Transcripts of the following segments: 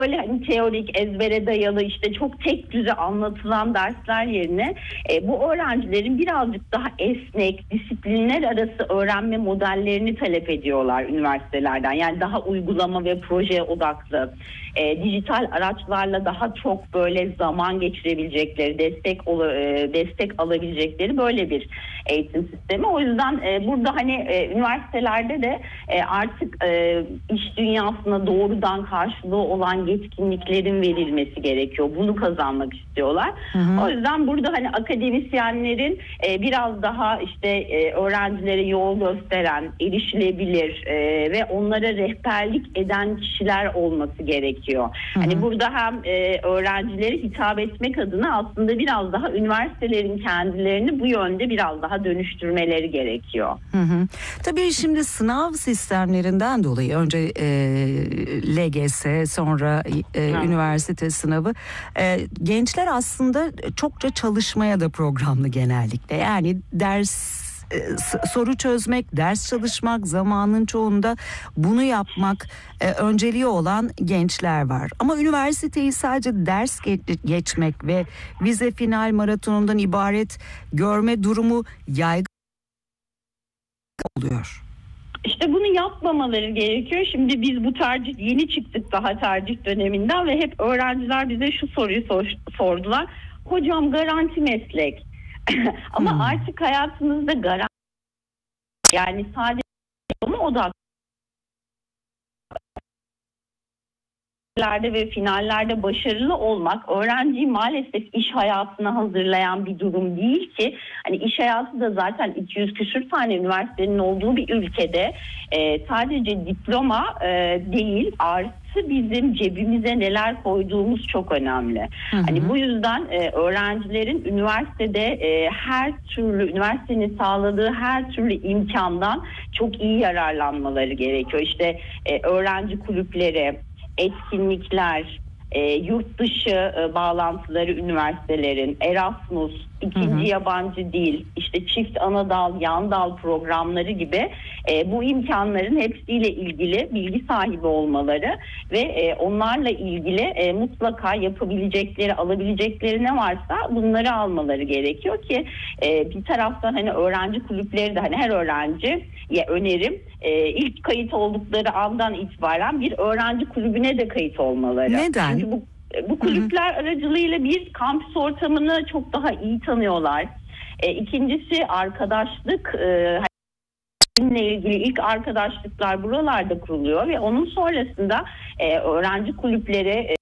böyle hani teorik, ezbere dayalı, işte çok tek düze anlatılan dersler yerine bu öğrencilerin birazcık daha esnek, disiplinler arası öğrenme modellerini talep ediyorlar üniversitelerden. Yani daha uygulama ve proje odaklı, dijital araçlarla daha çok böyle zaman geçirebilecekleri, destek alabilecekleri böyle bir eğitim sistemi. O yüzden burada hani üniversitelerde de artık iş dünyasına doğrudan karşılığı olan yetkinliklerin verilmesi gerekiyor. Bunu kazanmak istiyorlar. Hı hı. O yüzden burada hani akademisyenlerin biraz daha işte öğrencilere yol gösteren, erişilebilir ve onlara rehberlik eden kişiler olması gerekiyor. Hı hı. Hani burada hem öğrencilere hitap etmek adına aslında biraz daha üniversitelerin kendilerini bu yönde biraz daha dönüştürmeleri gerekiyor. Hı hı. Tabii şimdi sınav sistemlerinden dolayı önce LGS, sonra üniversite sınavı, gençler aslında çokça çalışmaya da programlı genellikle. Yani soru çözmek, ders çalışmak, zamanın çoğunda bunu yapmak önceliği olan gençler var. Ama üniversiteyi sadece ders geçmek ve vize final maratonundan ibaret görme durumu yaygın oluyor. İşte bunu yapmamaları gerekiyor. Şimdi biz bu yeni çıktık daha tercih döneminden ve hep öğrenciler bize şu soruyu sordular. Hocam garanti meslek. Ama artık hayatınızda garanti, yani sadece ona odaklı ve finallerde başarılı olmak öğrenciyi maalesef iş hayatına hazırlayan bir durum değil ki. Hani iş hayatı da zaten 200 küsür tane üniversitenin olduğu bir ülkede sadece diploma değil, artı bizim cebimize neler koyduğumuz çok önemli. Hı hı. Hani bu yüzden öğrencilerin üniversitede üniversitenin sağladığı her türlü imkandan çok iyi yararlanmaları gerekiyor. İşte öğrenci kulüpleri, etkinlikler, yurt dışı bağlantıları üniversitelerin, Erasmus, ikinci yabancı dil, işte çift ana dal, yan dal programları gibi bu imkanların hepsiyle ilgili bilgi sahibi olmaları ve onlarla ilgili mutlaka yapabilecekleri, alabilecekleri ne varsa bunları almaları gerekiyor ki bir taraftan hani öğrenci kulüpleri de hani her öğrenciye önerim ilk kayıt oldukları andan itibaren bir öğrenci kulübüne de kayıt olmaları. Neden? Çünkü bu kulüpler aracılığıyla bir kampüs ortamını çok daha iyi tanıyorlar. İkincisi arkadaşlık, ile ilgili ilk arkadaşlıklar buralarda kuruluyor ve onun sonrasında öğrenci kulüpleri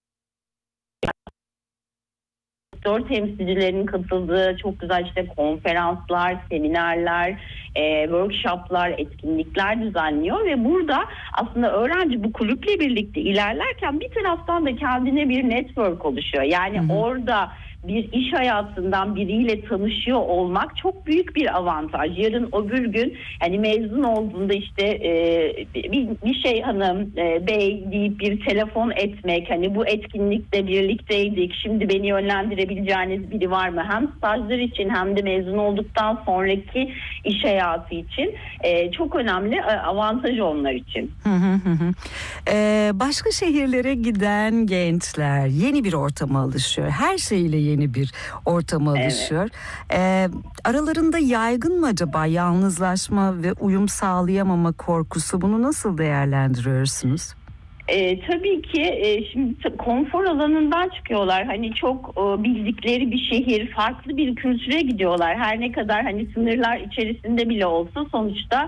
sektör temsilcilerinin katıldığı çok güzel işte konferanslar, seminerler, workshoplar, etkinlikler düzenliyor ve burada aslında öğrenci bu kulüple birlikte ilerlerken bir taraftan da kendine bir network oluşuyor. Yani orada bir iş hayatından biriyle tanışıyor olmak çok büyük bir avantaj. Yarın öbür gün hani mezun olduğunda işte bir şey hanım, bey deyip bir telefon etmek, hani bu etkinlikte birlikteydik, şimdi beni yönlendirebileceğiniz biri var mı? Hem stajlar için hem de mezun olduktan sonraki iş hayatı için çok önemli avantaj onlar için. Başka şehirlere giden gençler yeni bir ortama alışıyor. Her şeyle yeni bir ortama alışıyor. Evet. Aralarında yaygın mı acaba yalnızlaşma ve uyum sağlayamama korkusu? Bunu nasıl değerlendiriyorsunuz? Tabii ki şimdi konfor alanından çıkıyorlar. Hani çok bildikleri bir şehir, farklı bir kültüre gidiyorlar. Her ne kadar hani sınırlar içerisinde bile olsa sonuçta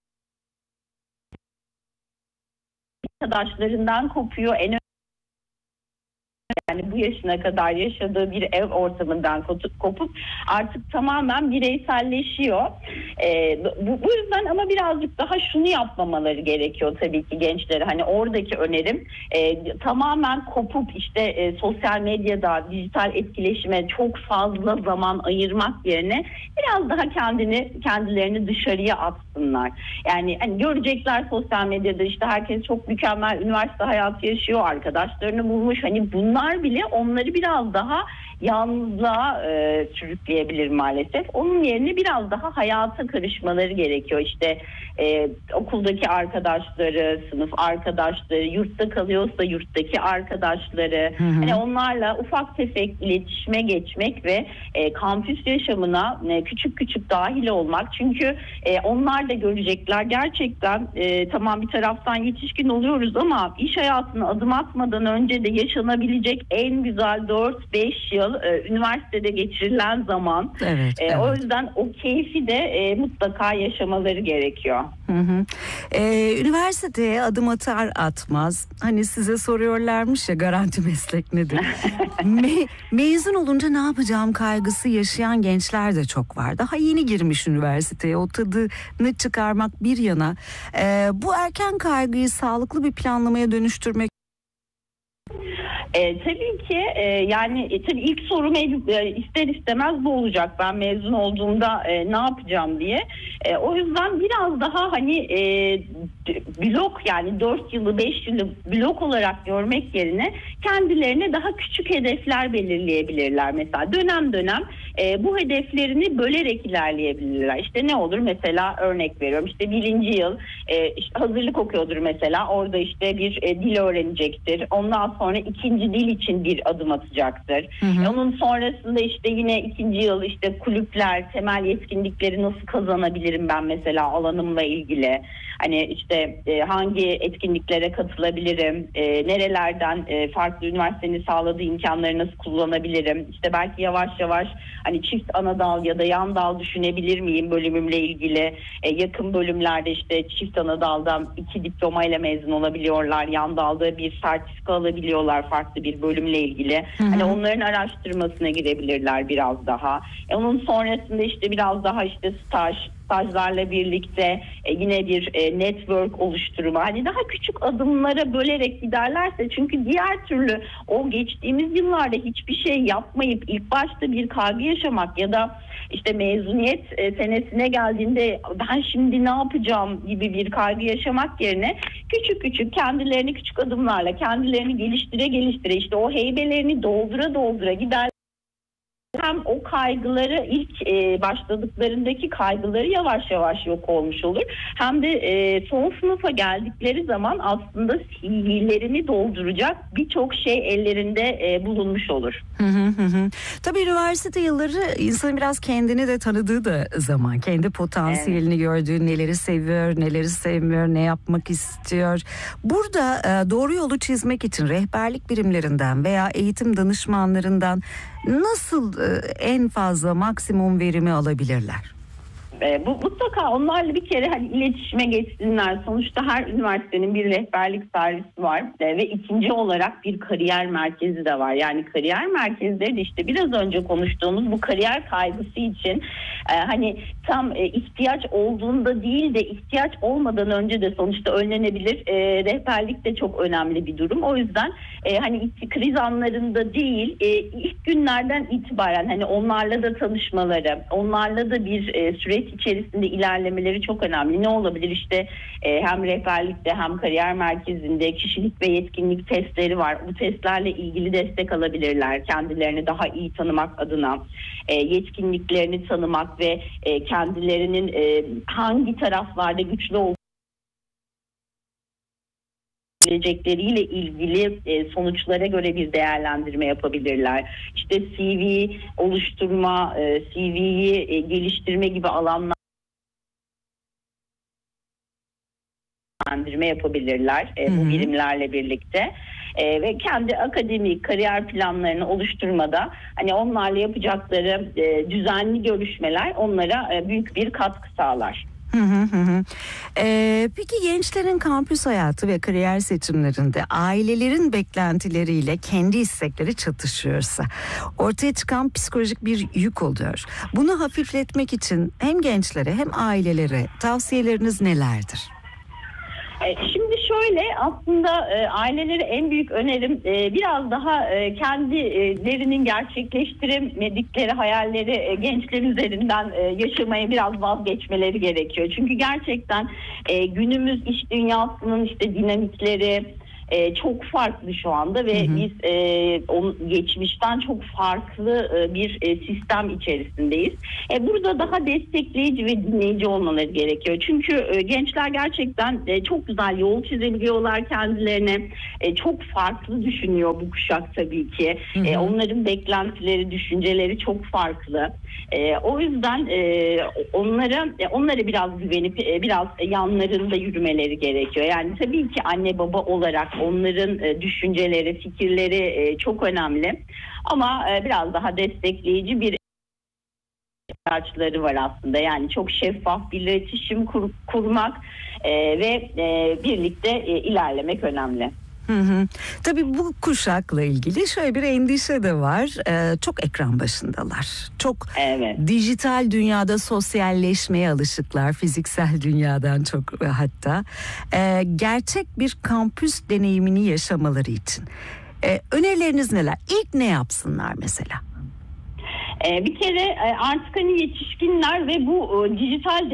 arkadaşlarından kopuyor. Yani bu yaşına kadar yaşadığı bir ev ortamından kopup artık tamamen bireyselleşiyor. Bu yüzden ama birazcık daha şunu yapmamaları gerekiyor tabii ki gençlere. Hani oradaki önerim tamamen kopup işte sosyal medyada, dijital etkileşime çok fazla zaman ayırmak yerine biraz daha kendilerini dışarıya atsınlar. Yani hani görecekler sosyal medyada işte herkes çok mükemmel üniversite hayatı yaşıyor, arkadaşlarını bulmuş. Hani bunlar bile onları biraz daha yalnızlığa sürükleyebilir maalesef. Onun yerine biraz daha hayata karışmaları gerekiyor. İşte okuldaki arkadaşları, sınıf arkadaşları, yurtta kalıyorsa yurttaki arkadaşları, hani onlarla ufak tefek iletişime geçmek ve kampüs yaşamına küçük küçük dahil olmak. Çünkü onlar da görecekler gerçekten, tamam bir taraftan yetişkin oluyoruz ama iş hayatına adım atmadan önce de yaşanabilecek en güzel 4-5 yıl üniversitede geçirilen zaman. Evet, evet. O yüzden o keyfi de mutlaka yaşamaları gerekiyor. Üniversiteye adım atar atmaz hani size soruyorlarmış ya, garanti meslek nedir? Mezun olunca ne yapacağım kaygısı yaşayan gençler de çok var. Daha yeni girmiş üniversiteye, o tadını çıkarmak bir yana, bu erken kaygıyı sağlıklı bir planlamaya dönüştürmek. Tabii ki yani tabii ilk sorum ister istemez bu olacak. Ben mezun olduğumda ne yapacağım diye. O yüzden biraz daha hani blok, yani 4 yılı 5 yılı blok olarak görmek yerine kendilerine daha küçük hedefler belirleyebilirler. Mesela dönem dönem bu hedeflerini bölerek ilerleyebilirler. İşte ne olur mesela, örnek veriyorum, işte 1. yıl işte hazırlık okuyordur mesela, orada işte bir dil öğrenecektir. Ondan sonra 2. dil için bir adım atacaktır. Onun sonrasında işte yine 2. yıl işte kulüpler, temel yetkinlikleri nasıl kazanabilirim ben mesela alanımla ilgili. Hani işte hangi etkinliklere katılabilirim, nerelerden farklı üniversitenin sağladığı imkanları nasıl kullanabilirim. İşte belki yavaş yavaş hani çift ana dal ya da yan dal düşünebilir miyim bölümümle ilgili. Yakın bölümlerde işte çift ana daldan 2 diplomayla mezun olabiliyorlar. Yan dalda bir sertifika alabiliyorlar farklı bir bölümle ilgili. Hani onların araştırmasına girebilirler biraz daha. Onun sonrasında işte biraz daha işte stajlarla birlikte yine bir network oluşturma. Hani daha küçük adımlara bölerek giderlerse, çünkü diğer türlü o geçtiğimiz yıllarda hiçbir şey yapmayıp ilk başta bir kaygı yaşamak ya da işte mezuniyet senesine geldiğinde ben şimdi ne yapacağım gibi bir kaygı yaşamak yerine küçük küçük kendilerini küçük adımlarla kendilerini geliştire işte o heybelerini doldura gider. Hem o kaygıları ilk başladıklarındaki kaygıları yavaş yavaş yok olmuş olur. Hem de son sınıfa geldikleri zaman aslında CV'lerini dolduracak birçok şey ellerinde bulunmuş olur. Tabii üniversite yılları insanın biraz kendini de tanıdığı da zaman. Kendi potansiyelini gördüğü, neleri seviyor, neleri sevmiyor, ne yapmak istiyor. Burada doğru yolu çizmek için rehberlik birimlerinden veya eğitim danışmanlarından nasıl en fazla maksimum verimi alabilirler? Bu mutlaka onlarla bir kere hani iletişime geçsinler. Sonuçta her üniversitenin bir rehberlik servisi var ve ikinci olarak bir kariyer merkezi de var. Yani kariyer merkezleri de işte biraz önce konuştuğumuz bu kariyer kaygısı için hani tam ihtiyaç olduğunda değil de ihtiyaç olmadan önce de sonuçta önlenebilir. Rehberlik de çok önemli bir durum. O yüzden hani kriz anlarında değil, ilk günlerden itibaren hani onlarla da tanışmaları, onlarla da bir süreç içerisinde ilerlemeleri çok önemli. Ne olabilir? İşte hem rehberlikte hem kariyer merkezinde kişilik ve yetkinlik testleri var. Bu testlerle ilgili destek alabilirler. Kendilerini daha iyi tanımak adına, yetkinliklerini tanımak ve kendilerinin hangi taraflarda güçlü gelecekleriyle ilgili sonuçlara göre bir değerlendirme yapabilirler. İşte CV oluşturma, CV'yi geliştirme gibi alanlar değerlendirme yapabilirler bu birimlerle birlikte. Ve kendi akademik kariyer planlarını oluşturmada hani onlarla yapacakları düzenli görüşmeler onlara büyük bir katkı sağlar. Peki gençlerin kampüs hayatı ve kariyer seçimlerinde ailelerin beklentileriyle kendi istekleri çatışıyorsa ortaya çıkan psikolojik bir yük oluyor. Bunu hafifletmek için hem gençlere hem ailelere tavsiyeleriniz nelerdir? Şimdi şöyle, aslında ailelere en büyük önerim biraz daha kendilerinin gerçekleştiremedikleri hayalleri gençler üzerinden yaşamaya biraz vazgeçmeleri gerekiyor. Çünkü gerçekten günümüz iş dünyasının işte dinamikleri, çok farklı şu anda ve biz geçmişten çok farklı bir sistem içerisindeyiz. Burada daha destekleyici ve dinleyici olmaları gerekiyor. Çünkü gençler gerçekten çok güzel yol çizebiliyorlar kendilerine. Çok farklı düşünüyor bu kuşak tabii ki. Onların beklentileri, düşünceleri çok farklı. O yüzden onlara biraz güvenip biraz yanlarında yürümeleri gerekiyor. Yani tabii ki anne baba olarak onların düşünceleri, fikirleri çok önemli. Ama biraz daha destekleyici bir ihtiyaçları var aslında. Yani çok şeffaf bir iletişim kurmak ve birlikte ilerlemek önemli. Tabii bu kuşakla ilgili şöyle bir endişe de var. Çok ekran başındalar. Çok dijital dünyada sosyalleşmeye alışıklar. Fiziksel dünyadan çok hatta. Gerçek bir kampüs deneyimini yaşamaları için. Önerileriniz neler? İlk ne yapsınlar mesela? Bir kere artık hani yetişkinler ve bu dijital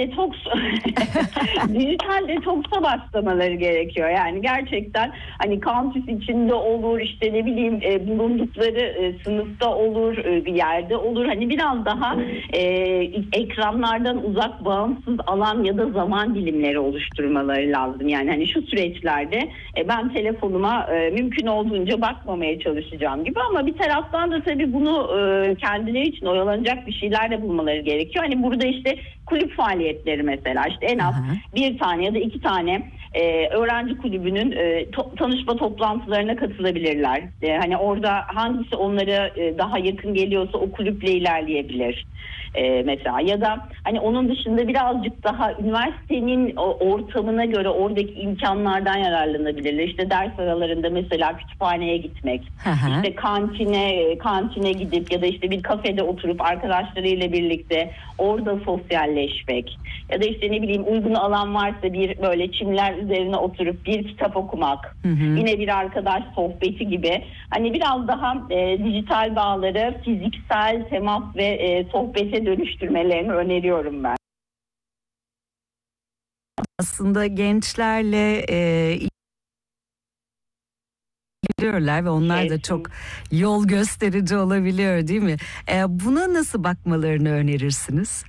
detoksa başlamaları gerekiyor. Yani gerçekten hani kampüs içinde olur, işte ne bileyim bulundukları sınıfta olur, bir yerde olur. Hani biraz daha ekranlardan uzak, bağımsız alan ya da zaman dilimleri oluşturmaları lazım. Yani hani şu süreçlerde ben telefonuma mümkün olduğunca bakmamaya çalışacağım gibi, ama bir taraftan da tabii bunu kendileri için oyalanacak bir şeyler de bulmaları gerekiyor. Hani burada işte kulüp faaliyetleri mesela, işte en az bir tane ya da iki tane öğrenci kulübünün tanışma toplantılarına katılabilirler. Hani orada hangisi onlara daha yakın geliyorsa o kulüple ilerleyebilir. Mesela ya da hani onun dışında birazcık daha üniversitenin ortamına göre oradaki imkanlardan yararlanabilirler. İşte ders aralarında mesela kütüphaneye gitmek, işte kantine gidip ya da işte bir kafede oturup arkadaşlarıyla birlikte orada sosyalleşmek ya da işte ne bileyim uygun alan varsa bir böyle çimler üzerine oturup bir kitap okumak, yine bir arkadaş sohbeti gibi, hani biraz daha dijital bağları fiziksel temas ve sohbete dönüştürmelerini öneriyorum ben. Aslında gençlerle ilgileniyorlar ve onlar da çok yol gösterici olabiliyor, değil mi? Buna nasıl bakmalarını önerirsiniz?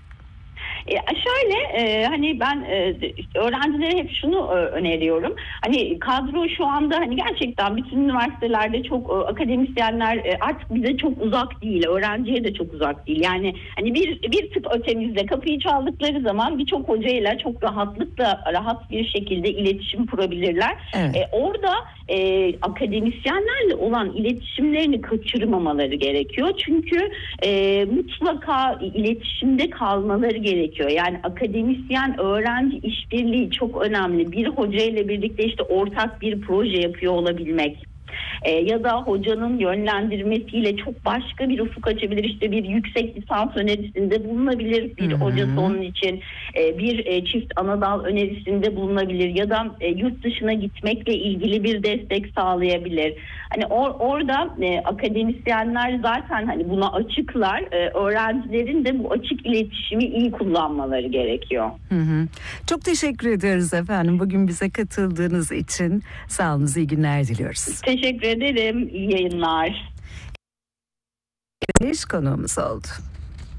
Hani ben öğrencilere hep şunu öneriyorum. Hani kadro şu anda hani gerçekten bütün üniversitelerde çok akademisyenler artık bize çok uzak değil. Öğrenciye de çok uzak değil. Yani hani bir tık ötemizde kapıyı çaldıkları zaman birçok hocayla çok rahat bir şekilde iletişim kurabilirler. Evet. Orada akademisyenlerle olan iletişimlerini kaçırmamaları gerekiyor. Çünkü mutlaka iletişimde kalmaları gerekiyor. Yani akademisyen öğrenci işbirliği çok önemli. Bir hoca ile birlikte işte ortak bir proje yapıyor olabilmek. Ya da hocanın yönlendirmesiyle çok başka bir ufuk açabilir. İşte bir yüksek lisans önerisinde bulunabilir bir hocası onun için, bir çift anadal önerisinde bulunabilir ya da yurt dışına gitmekle ilgili bir destek sağlayabilir. Hani orada akademisyenler zaten hani buna açıklar. Öğrencilerin de bu açık iletişimi iyi kullanmaları gerekiyor. Çok teşekkür ederiz efendim. Bugün bize katıldığınız için sağ olun, iyi günler diliyoruz. Teşekkür ederim. İyi yayınlar. Konuğumuz oldu.